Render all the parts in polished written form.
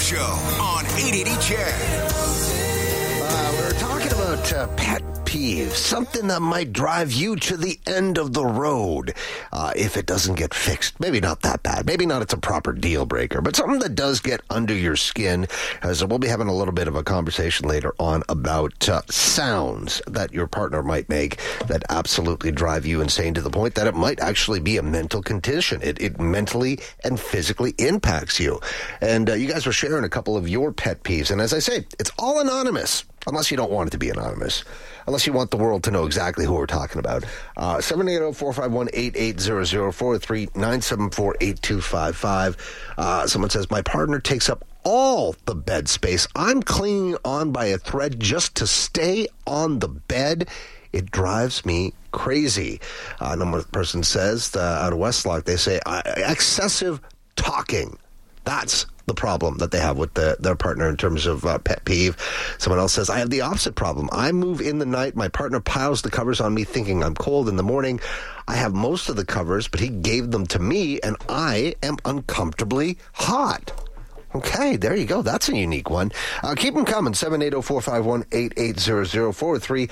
Show on 880 CHED. We're talking about pet peeves, something that might drive you to the end of the road if it doesn't get fixed. Maybe not that bad. Maybe not it's a proper deal breaker, but something that does get under your skin. As we'll be having a little bit of a conversation later on about sounds that your partner might make that absolutely drive you insane to the point that it might actually be a mental condition. It mentally and physically impacts you. And you guys were sharing a couple of your pet peeves. And as I say, it's all anonymous. Unless you don't want it to be anonymous. Unless you want the world to know exactly who we're talking about. 780-451-8800, 43974-8255. Someone says, my partner takes up all the bed space. I'm clinging on by a thread just to stay on the bed. It drives me crazy. Another person says, out of Westlock, they say, excessive talking. That's the problem that they have with their partner in terms of pet peeve. Someone else says, I have the opposite problem. I move in the night. My partner piles the covers on me thinking I'm cold in the morning. I have most of the covers, but he gave them to me, and I am uncomfortably hot. Okay, there you go. That's a unique one. Keep them coming. 780-451-8800,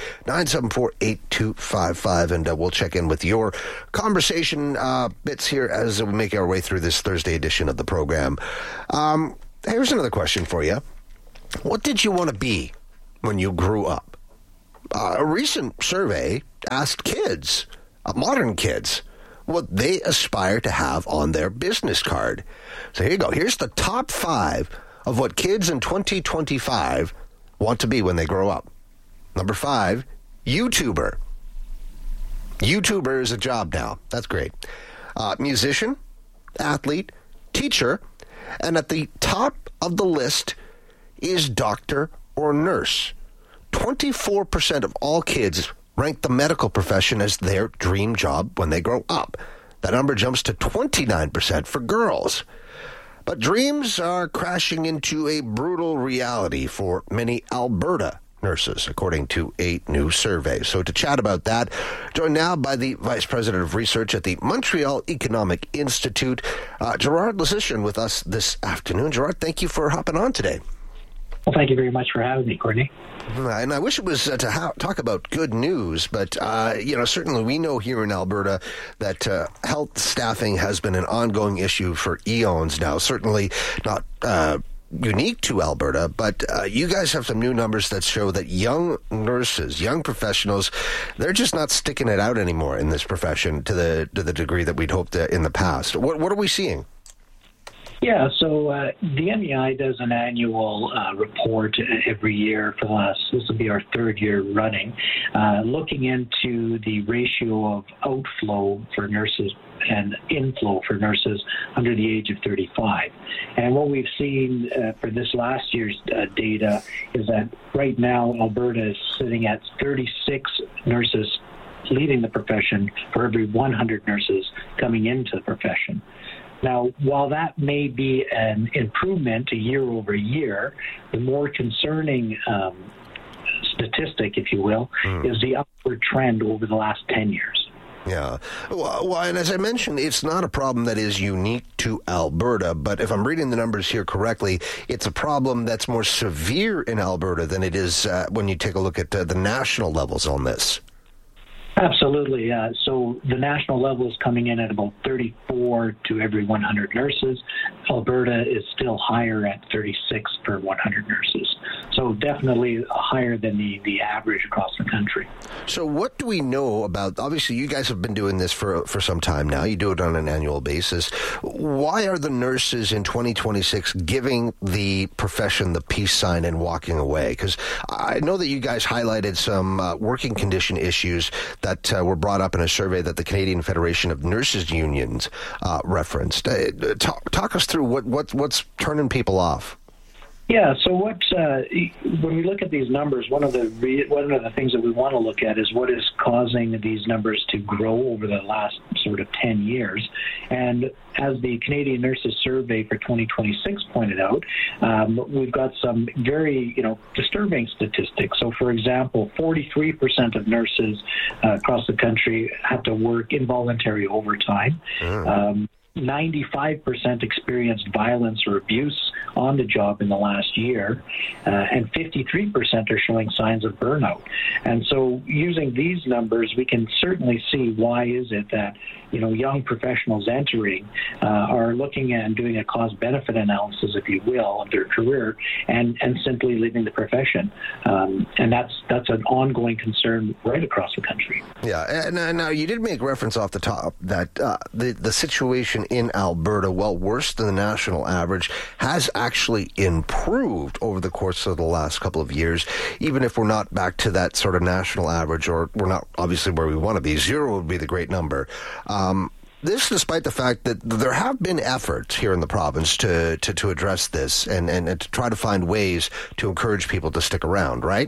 43974-8255, and we'll check in with your conversation bits here as we make our way through this Thursday edition of the program. Here's another question for you. What did you want to be when you grew up? A recent survey asked kids, modern kids, what they aspire to have on their business card. So here you go. Here's the top 5 of what kids in 2025 want to be when they grow up. Number 5, YouTuber. YouTuber is a job now. That's great. Musician, athlete, teacher, and at the top of the list is doctor or nurse. 24% of all kids rank the medical profession as their dream job when they grow up. That number jumps to 29% for girls. But dreams are crashing into a brutal reality for many Alberta nurses, according to a new survey. So to chat about that, joined now by the Vice President of Research at the Montreal Economic Institute, Gerard Lasician, with us this afternoon. Gerard, thank you for hopping on today. Well, thank you very much for having me, Courtney. And I wish it was to talk about good news, but, certainly we know here in Alberta that health staffing has been an ongoing issue for eons now. Certainly not unique to Alberta, but you guys have some new numbers that show that young nurses, young professionals, they're just not sticking it out anymore in this profession to the degree that we'd hoped in the past. What are we seeing? Yeah, so the MEI does an annual report every year for the last, this will be our third year running, looking into the ratio of outflow for nurses and inflow for nurses under the age of 35. And what we've seen for this last year's data is that right now Alberta is sitting at 36 nurses leaving the profession for every 100 nurses coming into the profession. Now, while that may be an improvement year over year, the more concerning statistic, if you will, is the upward trend over the last 10 years. Yeah. Well, and as I mentioned, it's not a problem that is unique to Alberta, but if I'm reading the numbers here correctly, it's a problem that's more severe in Alberta than it is when you take a look at the national levels on this. Absolutely. So the national level is coming in at about 34 to every 100 nurses. Alberta is still higher at 36 per 100 nurses. So definitely higher than the average across the country. So what do we know about, obviously you guys have been doing this for some time now. You do it on an annual basis. Why are the nurses in 2026 giving the profession the peace sign and walking away? Because I know that you guys highlighted some working condition issues that were brought up in a survey that the Canadian Federation of Nurses Unions referenced. Talk us through what's turning people off. Yeah. So when we look at these numbers, one of the things that we want to look at is what is causing these numbers to grow over the last sort of 10 years. And as the Canadian Nurses Survey for 2026 pointed out, we've got some very disturbing statistics. So, for example, 43% of nurses across the country have to work involuntary overtime. 95% experienced violence or abuse on the job in the last year, and 53% are showing signs of burnout. And so using these numbers, we can certainly see why is it that young professionals entering are looking at and doing a cost-benefit analysis, if you will, of their career and simply leaving the profession. And that's an ongoing concern right across the country. Yeah, and now you did make reference off the top that the situation in Alberta, well, worse than the national average, has actually improved over the course of the last couple of years, even if we're not back to that sort of national average, or we're not obviously where we want to be. 0 would be the great number. This despite the fact that there have been efforts here in the province to address this and to try to find ways to encourage people to stick around, right?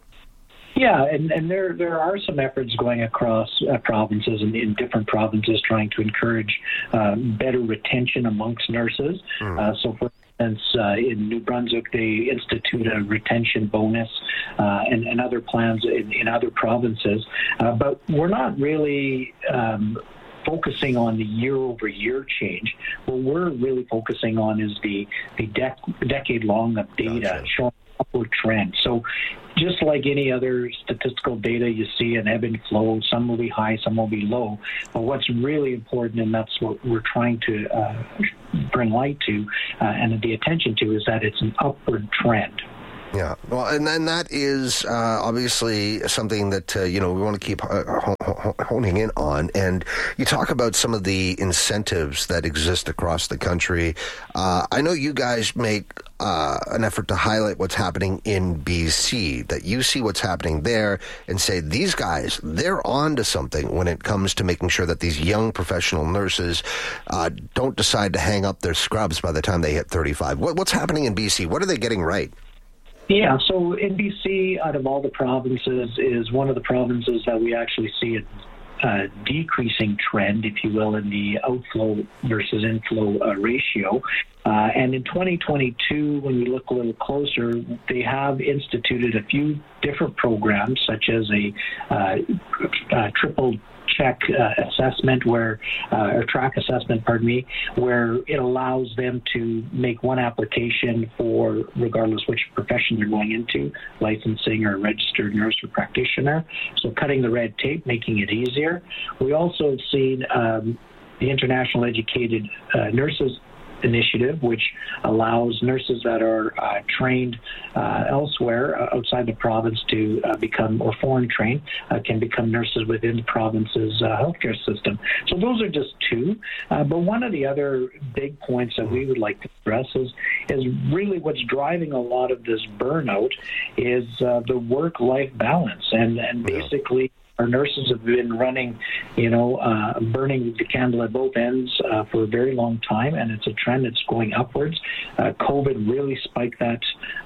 Yeah, and there are some efforts going across provinces and in different provinces trying to encourage better retention amongst nurses. So for instance, in New Brunswick, they institute a retention bonus and other plans in other provinces. But we're not really focusing on the year-over-year change. What we're really focusing on is the decade-long of data showing upward trend. So just like any other statistical data, you see an ebb and flow. Some will be high, some will be low. But what's really important, and that's what we're trying to bring light to and the attention to, is that it's an upward trend. Yeah, well, and then that is obviously something that, we want to keep honing in on. And you talk about some of the incentives that exist across the country. I know you guys make an effort to highlight what's happening in BC, that you see what's happening there and say, these guys, they're on to something when it comes to making sure that these young professional nurses don't decide to hang up their scrubs by the time they hit 35. What's happening in BC? What are they getting right? Yeah, so in BC, out of all the provinces, is one of the provinces that we actually see a decreasing trend, if you will, in the outflow versus inflow ratio. And in 2022, when we look a little closer, they have instituted a few different programs, such as a triple check assessment or track assessment, where it allows them to make one application for regardless which profession they're going into, licensing or registered nurse or practitioner. So cutting the red tape, making it easier. We also have seen the International Educated Nurses Initiative, which allows nurses that are trained elsewhere outside the province to become, or foreign trained, can become nurses within the province's healthcare system. So those are just two. But one of the other big points that we would like to address is really what's driving a lot of this burnout is the work-life balance. And basically, our nurses have been running, burning the candle at both ends for a very long time, and it's a trend that's going upwards. COVID really spiked that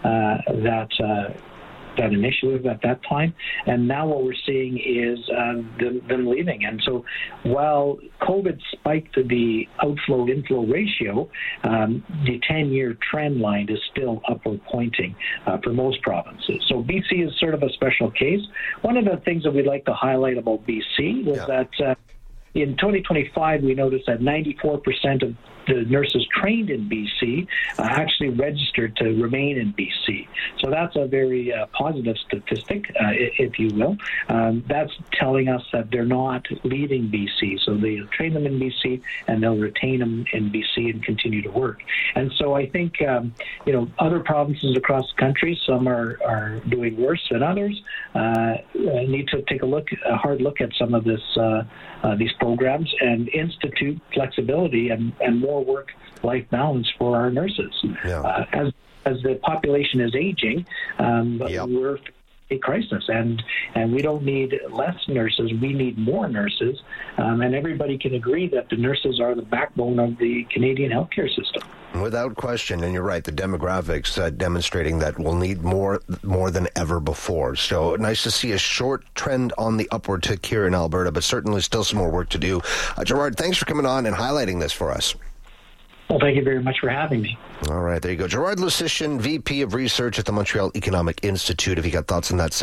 initiative at that time, and now what we're seeing is them leaving. And so while COVID spiked the outflow-inflow ratio, the 10-year trend line is still upward pointing for most provinces. So BC is sort of a special case. One of the things that we'd like to highlight about BC was that in 2025, we noticed that 94% of the nurses trained in BC actually registered to remain in BC. So that's a very positive statistic, if you will. That's telling us that they're not leaving BC. So they train them in BC and they'll retain them in BC and continue to work. And so I think, other provinces across the country, some are doing worse than others, need to take a hard look at some of these programs and institute flexibility and more work-life balance for our nurses. As the population is aging, we're a crisis, and we don't need less nurses, we need more nurses, and everybody can agree that the nurses are the backbone of the Canadian healthcare system. Without question, and you're right, the demographics demonstrating that we'll need more than ever before. So nice to see a short trend on the upward tick here in Alberta, but certainly still some more work to do. Gerard, thanks for coming on and highlighting this for us. Well, thank you very much for having me. All right, there you go. Gerard Lusician, VP of Research at the Montreal Economic Institute. If you got thoughts on that,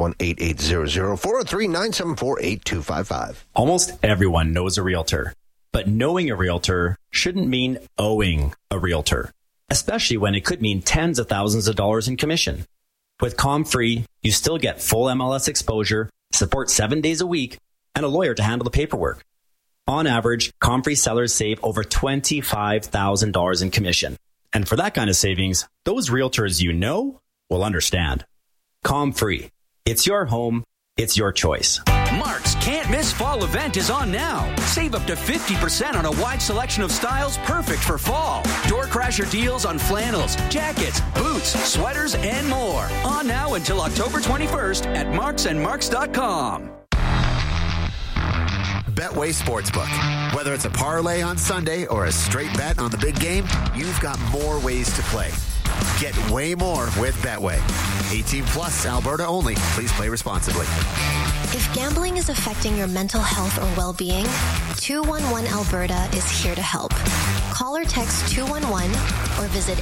780-451-8800, 403-974-8255. Almost everyone knows a realtor. But knowing a realtor shouldn't mean owing a realtor, especially when it could mean tens of thousands of dollars in commission. With ComFree, you still get full MLS exposure, support 7 days a week, and a lawyer to handle the paperwork. On average, ComFree sellers save over $25,000 in commission. And for that kind of savings, those realtors you know will understand. ComFree. It's your home. It's your choice. Mark's Can't Miss Fall event is on now. Save up to 50% on a wide selection of styles perfect for fall. Door crasher deals on flannels, jackets, boots, sweaters, and more. On now until October 21st at marksandmarks.com. Betway Sportsbook. Whether it's a parlay on Sunday or a straight bet on the big game, you've got more ways to play. Get way more with Betway. 18 plus, Alberta only. Please play responsibly. If gambling is affecting your mental health or well-being, 211 Alberta is here to help. Call or text 211 or visit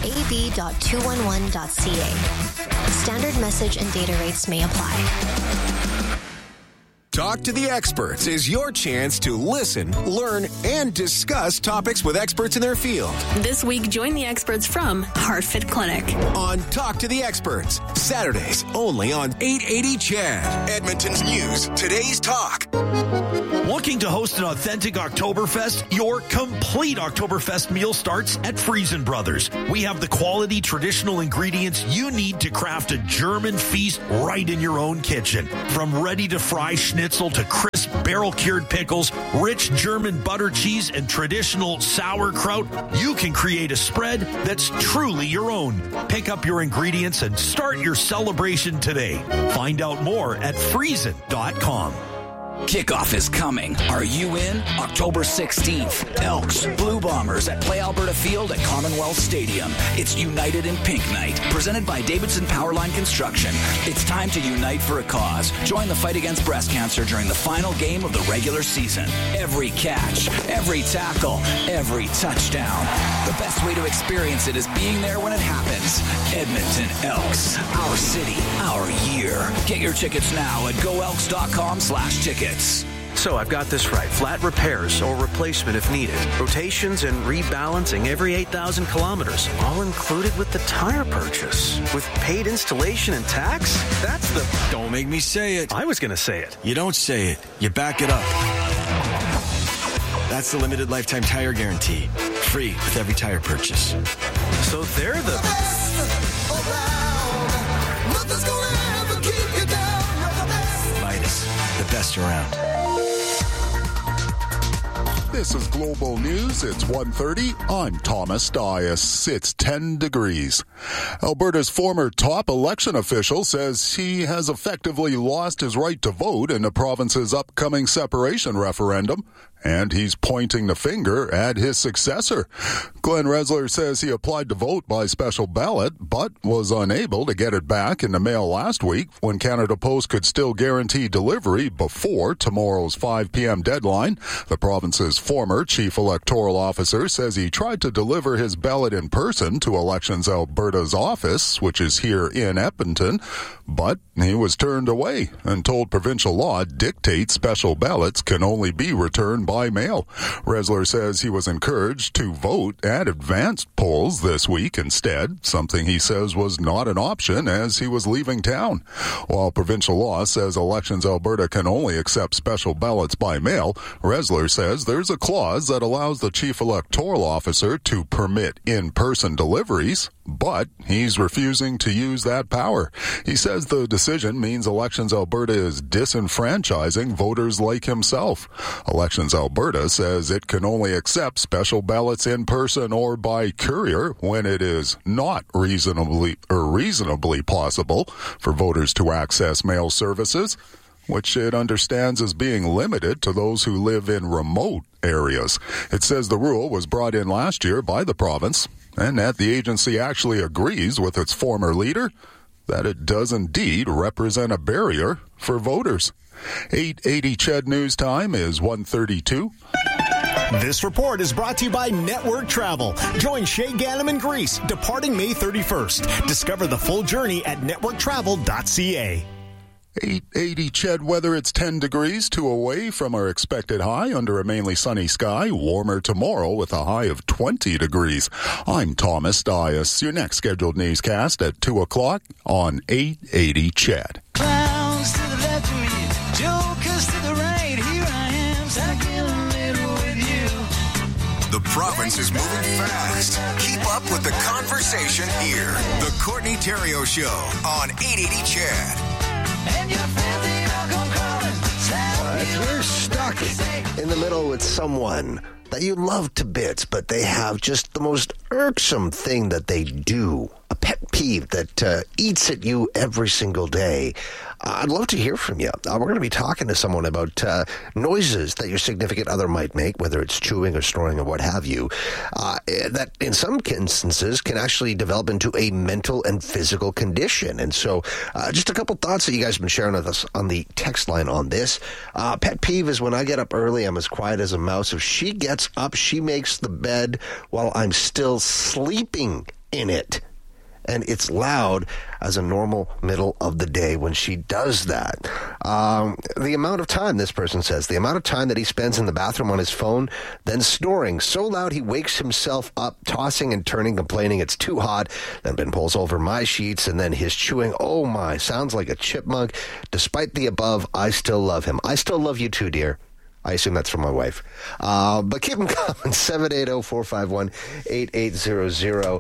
ab.211.ca. Standard message and data rates may apply. Talk to the Experts is your chance to listen, learn, and discuss topics with experts in their field. This week, join the experts from HeartFit Clinic. On Talk to the Experts, Saturdays only on 880 CHAD. Edmonton's News, Today's Talk. Looking to host an authentic Oktoberfest? Your complete Oktoberfest meal starts at Friesen Brothers. We have the quality, traditional ingredients you need to craft a German feast right in your own kitchen. From ready-to-fry schnitzel to crisp barrel-cured pickles, rich German butter cheese, and traditional sauerkraut, you can create a spread that's truly your own. Pick up your ingredients and start your celebration today. Find out more at friesen.com. Kickoff is coming. Are you in? October 16th. Elks, Blue Bombers at Play Alberta Field at Commonwealth Stadium. It's United in Pink Night, presented by Davidson Powerline Construction. It's time to unite for a cause. Join the fight against breast cancer during the final game of the regular season. Every catch, every tackle, every touchdown. The best way to experience it is being there when it happens. Edmonton Elks. Our city, our year. Get your tickets now at goelks.com/tickets. So I've got this right. Flat repairs or replacement if needed. Rotations and rebalancing every 8,000 kilometers. All included with the tire purchase. With paid installation and tax? That's the... Don't make me say it. I was going to say it. You don't say it. You back it up. That's the limited lifetime tire guarantee. Free with every tire purchase. So they're the... Midas, the best around. This is Global News. It's 1:30. I'm Thomas Dias. It's 10 degrees. Alberta's former top election official says he has effectively lost his right to vote in the province's upcoming separation referendum, and he's pointing the finger at his successor. Glenn Resler says he applied to vote by special ballot, but was unable to get it back in the mail last week when Canada Post could still guarantee delivery before tomorrow's 5 p.m. deadline. The province's former chief electoral officer says he tried to deliver his ballot in person to Elections Alberta's office, which is here in Edmonton, but he was turned away and told provincial law dictates special ballots can only be returned by mail. Resler says he was encouraged to vote at advanced polls this week instead, something he says was not an option as he was leaving town. While provincial law says Elections Alberta can only accept special ballots by mail, Resler says there's a clause that allows the chief electoral officer to permit in-person deliveries, but he's refusing to use that power. He says the decision means Elections Alberta is disenfranchising voters like himself. Elections Alberta says it can only accept special ballots in person or by courier when it is not reasonably possible for voters to access mail services, which it understands as being limited to those who live in remote areas. It says the rule was brought in last year by the province, and that the agency actually agrees with its former leader that it does indeed represent a barrier for voters. 880 CHED News Time is 1:32. This report is brought to you by Network Travel. Join Shay Ganem in Greece, departing May 31st. Discover the full journey at networktravel.ca. 880 Ched weather. It's 10 degrees, 2 away from our expected high under a mainly sunny sky. Warmer tomorrow with a high of 20 degrees. I'm Thomas Dias. Your next scheduled newscast at 2 o'clock on 880 Ched. Clowns to the left of me, jokers to the right. Here I am, stuck in the middle with you. The province is moving fast. Keep up with the conversation here. The Courtney Theriault Show on 880 Ched. If you're stuck in the middle with someone that you love to bits, but they have just the most irksome thing that they do, a pet peeve that eats at you every single day, I'd love to hear from you. We're going to be talking to someone about noises that your significant other might make, whether it's chewing or snoring or what have you, that in some instances can actually develop into a mental and physical condition. And so just a couple thoughts that you guys have been sharing with us on the text line on this. Pet peeve is when I get up early, I'm as quiet as a mouse. If she gets up, she makes the bed while I'm still sleeping in it. And it's loud as a normal middle of the day when she does that. The amount of time, this person says, the amount of time that he spends in the bathroom on his phone, then snoring so loud he wakes himself up, tossing and turning, complaining it's too hot, then pulls over my sheets, and then his chewing, oh my, sounds like a chipmunk. Despite the above, I still love him. I still love you too, dear. I assume that's from my wife. But keep them coming. 780-451-8800,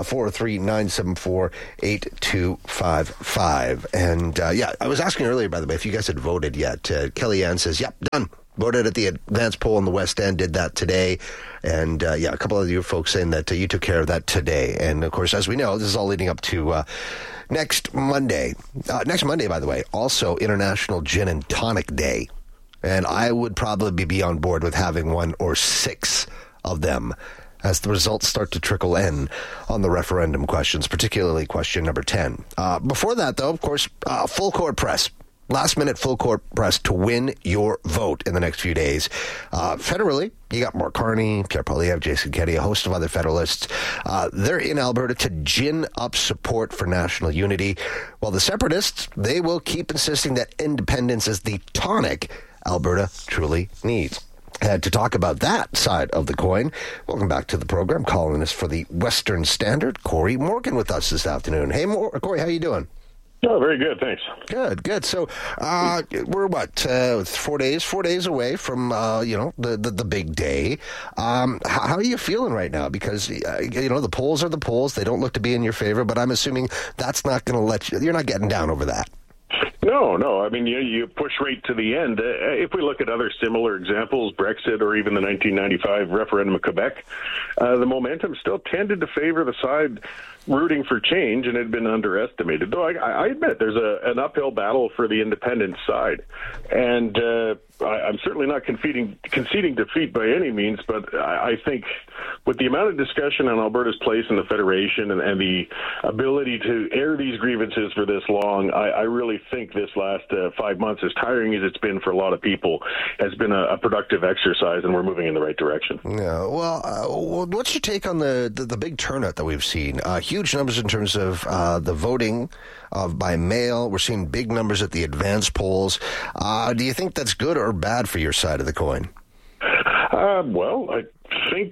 43974-8255. And, I was asking earlier, by the way, if you guys had voted yet. Kellyanne says, yep, done. Voted at the advance poll in the West End, did that today. And, a couple of you folks saying that you took care of that today. And, of course, as we know, this is all leading up to next Monday. Next Monday, by the way, also International Gin and Tonic Day. And I would probably be on board with having 1 or 6 of them as the results start to trickle in on the referendum questions, particularly question number 10. Before that, though, of course, full court press. Last-minute full court press to win your vote in the next few days. Federally, you got Mark Carney, Pierre Poilievre, Jason Kenney, a host of other Federalists. They're in Alberta to gin up support for national unity, while the separatists, they will keep insisting that independence is the tonic Alberta truly needs. To talk about that side of the coin, welcome back to the program. Columnist for the Western Standard, Corey Morgan, with us this afternoon. Hey, Corey, how you doing? Oh, very good, thanks. Good. So we're 4 days away from the big day. How are you feeling right now? Because the polls are the polls; they don't look to be in your favor. But I'm assuming that's not going to let you. You're not getting down over that. No. I mean, you push right to the end. If we look at other similar examples, Brexit or even the 1995 referendum of Quebec, the momentum still tended to favor the side rooting for change, and it had been underestimated. Though I admit there's an uphill battle for the independent side. And I'm certainly not conceding defeat by any means, but I think with the amount of discussion on Alberta's place in the Federation and the ability to air these grievances for this long, I really think this last 5 months, as tiring as it's been for a lot of people, has been a productive exercise, and we're moving in the right direction. Yeah. Well, what's your take on the big turnout that we've seen? Huge numbers in terms of the voting by mail. We're seeing big numbers at the advance polls. Do you think that's good or bad for your side of the coin? Well, I think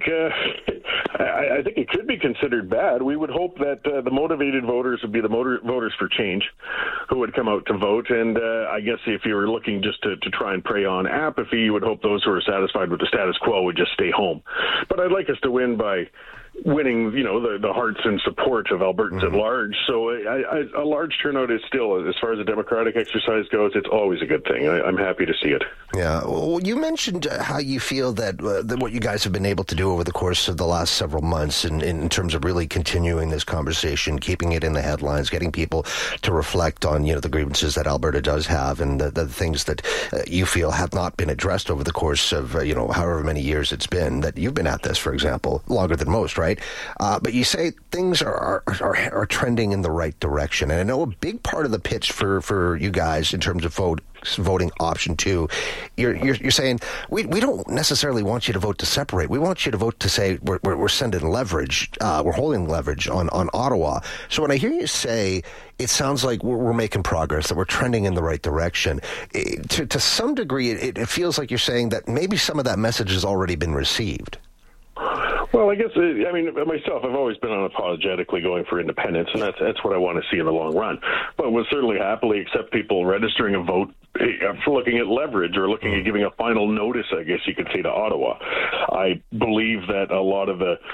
it could be considered bad. We would hope that the motivated voters would be the voters for change who would come out to vote. And I guess if you were looking just to try and prey on apathy, you would hope those who are satisfied with the status quo would just stay home. But I'd like us to win by winning, the hearts and support of Albertans at large. So a large turnout is still, as far as the democratic exercise goes, it's always a good thing. I'm happy to see it. Yeah. Well, you mentioned how you feel that what you guys have been able to do over the course of the last several months in terms of really continuing this conversation, keeping it in the headlines, getting people to reflect on, the grievances that Alberta does have and the things that you feel have not been addressed over the course of, however many years it's been that you've been at this, for example, longer than most, right? But you say things are trending in the right direction. And I know a big part of the pitch for you guys in terms of voting option 2, you're saying we don't necessarily want you to vote to separate. We want you to vote to say we're sending leverage, we're holding leverage on Ottawa. So when I hear you say, it sounds like we're making progress, that we're trending in the right direction. To some degree, it feels like you're saying that maybe some of that message has already been received. Well, I guess, I mean, myself, I've always been unapologetically going for independence, and that's what I want to see in the long run. But we'll certainly happily accept people registering a vote for looking at leverage or looking at giving a final notice, I guess you could say, to Ottawa. I believe that a lot of the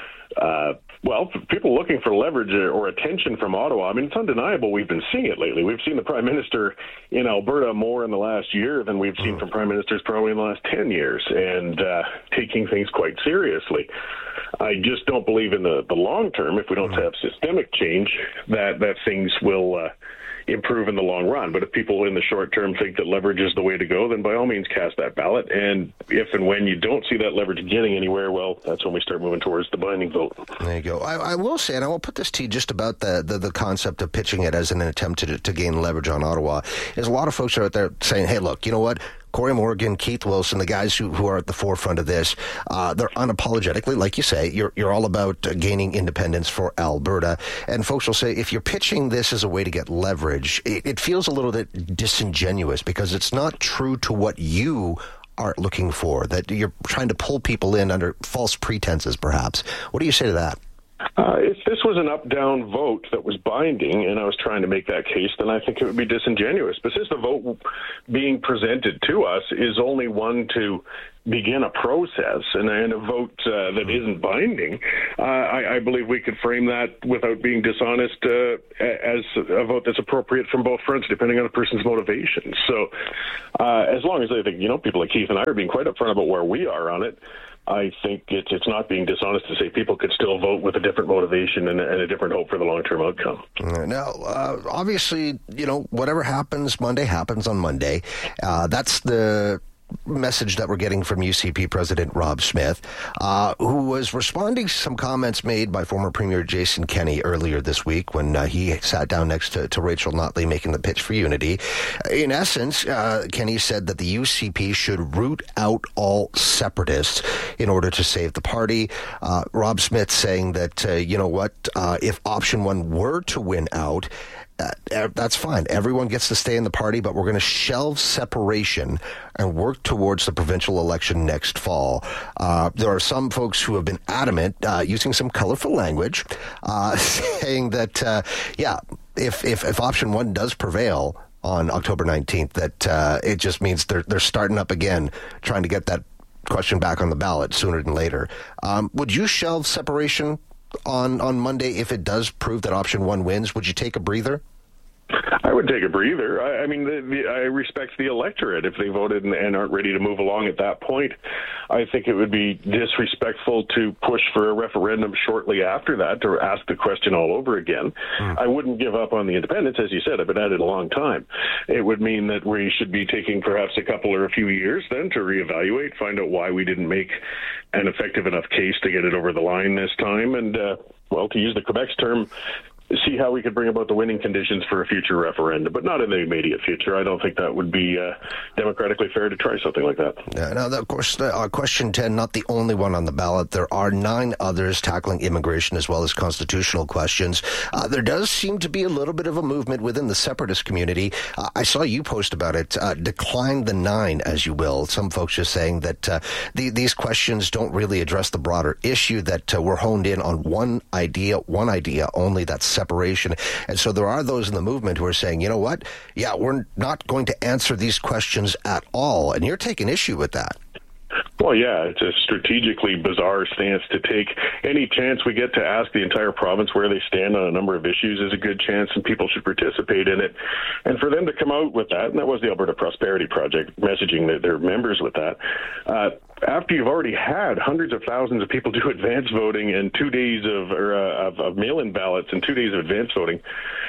people looking for leverage or attention from Ottawa, I mean, it's undeniable we've been seeing it lately. We've seen the Prime Minister in Alberta more in the last year than we've seen from Prime Ministers probably in the last 10 years, and taking things quite seriously. I just don't believe in the long term, if we don't have systemic change, that things will improve in the long run. But if people in the short term think that leverage is the way to go, then by all means cast that ballot. And if and when you don't see that leverage getting anywhere, well, that's when we start moving towards the binding vote. There you go. I will say, and I will put this to you just about the concept of pitching it as an attempt to gain leverage on Ottawa. There's a lot of folks out there saying, hey, look, you know what? Corey Morgan, Keith Wilson, the guys who are at the forefront of this, they're unapologetically, like you say, you're all about gaining independence for Alberta. And folks will say, if you're pitching this as a way to get leverage, it feels a little bit disingenuous because it's not true to what you are looking for, that you're trying to pull people in under false pretenses, perhaps. What do you say to that? If this was an up-down vote that was binding, and I was trying to make that case, then I think it would be disingenuous. But since the vote being presented to us is only one to begin a process and a vote that isn't binding, I believe we could frame that without being dishonest as a vote that's appropriate from both fronts, depending on a person's motivation. So as long as I think, people like Keith and I are being quite upfront about where we are on it, I think it's not being dishonest to say people could still vote with a different motivation and a different hope for the long-term outcome. Now, obviously, whatever happens Monday happens on Monday. That's the message that we're getting from UCP President Rob Smith, who was responding to some comments made by former Premier Jason Kenney earlier this week when he sat down next to Rachel Notley making the pitch for unity. In essence, Kenney said that the UCP should root out all separatists in order to save the party. Rob Smith saying that, if option 1 were to win out, that's fine. Everyone gets to stay in the party, but we're going to shelve separation and work towards the provincial election next fall. There are some folks who have been adamant, using some colorful language, saying that, if option 1 does prevail on October 19th, that it just means they're starting up again, trying to get that question back on the ballot sooner than later. Would you shelve separation on Monday if it does prove that option 1 wins? Would you take a breather? I would take a breather. I mean, I respect the electorate if they voted and aren't ready to move along at that point. I think it would be disrespectful to push for a referendum shortly after that to ask the question all over again. I wouldn't give up on the independence. As you said, I've been at it a long time. It would mean that we should be taking perhaps a couple or a few years then to reevaluate, find out why we didn't make an effective enough case to get it over the line this time, and, to use the Quebec's term, see how we could bring about the winning conditions for a future referendum, but not in the immediate future. I don't think that would be democratically fair to try something like that. Yeah, now, of course, question 10, not the only one on the ballot. There are 9 others tackling immigration as well as constitutional questions. There does seem to be a little bit of a movement within the separatist community. I saw you post about it. Decline the 9, as you will. Some folks just saying that these questions don't really address the broader issue, that we're honed in on one idea only, that's separation. And so there are those in the movement who are saying, you know what? Yeah, we're not going to answer these questions at all. And you're taking issue with that. Well, yeah, it's a strategically bizarre stance to take. Any chance we get to ask the entire province where they stand on a number of issues is a good chance, and people should participate in it. And for them to come out with that, and that was the Alberta Prosperity Project messaging their members with that, after you've already had hundreds of thousands of people do advance voting and 2 days of mail-in ballots and 2 days of advance voting,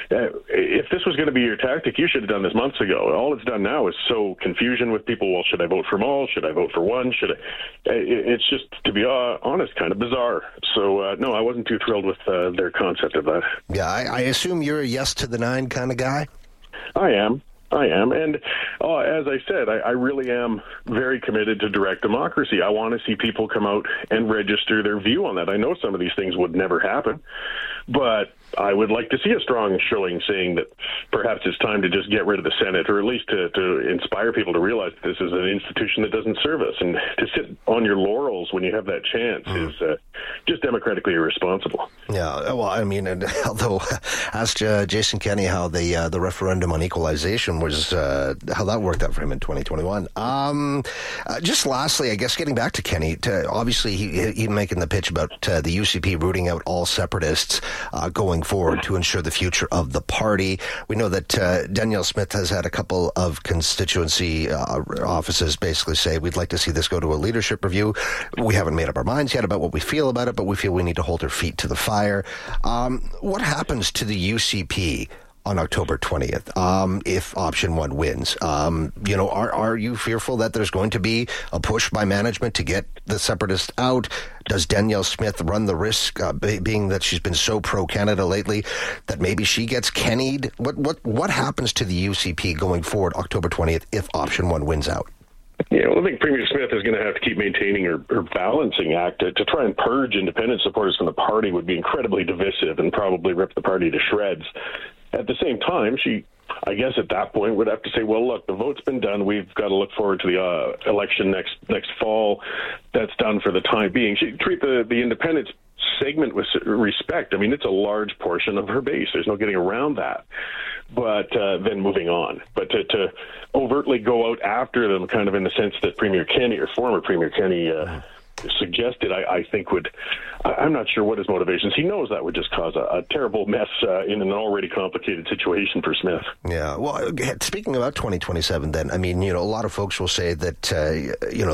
if this was going to be your tactic, you should have done this months ago. All it's done now is sow confusion with people. Well, should I vote for them all? Should I vote for one? It's just, to be honest, kind of bizarre. So, no, I wasn't too thrilled with their concept of that. Yeah, I assume you're a yes to the 9 kind of guy? I am. I am. And as I said, I really am very committed to direct democracy. I want to see people come out and register their view on that. I know some of these things would never happen, but I would like to see a strong showing saying that perhaps it's time to just get rid of the Senate, or at least to inspire people to realize this is an institution that doesn't serve us. And to sit on your laurels when you have that chance is just democratically irresponsible. Yeah, well, I mean, although asked Jason Kenney how the referendum on equalization was, how that worked out for him in 2021. Just lastly, I guess getting back to Kenney, obviously he making the pitch about the UCP rooting out all separatists going forward to ensure the future of the party. We know that Danielle Smith has had a couple of constituency offices basically say, we'd like to see this go to a leadership review. We haven't made up our minds yet about what we feel about it, but we feel we need to hold our feet to the fire. What happens to the UCP on October 20th, if option one wins? Are you fearful that there's going to be a push by management to get the separatists out? Does Danielle Smith run the risk, being that she's been so pro-Canada lately, that maybe she gets Kenneyed? What happens to the UCP going forward October 20th if option one wins out? Yeah, well, I think Premier Smith is going to have to keep maintaining her balancing act. To try and purge independent supporters from the party would be incredibly divisive and probably rip the party to shreds. At the same time, she, I guess at that point, would have to say, well, look, the vote's been done. We've got to look forward to the election next fall. That's done for the time being. She treat the independents segment with respect. I mean, it's a large portion of her base. There's no getting around that. But then moving on. But to overtly go out after them, kind of in the sense that Premier Kenney or former Premier Kenney suggested, I think I'm not sure what his motivations. He knows that would just cause a terrible mess in an already complicated situation for Smith. Yeah. Well, speaking about 2027 then, I mean, a lot of folks will say that,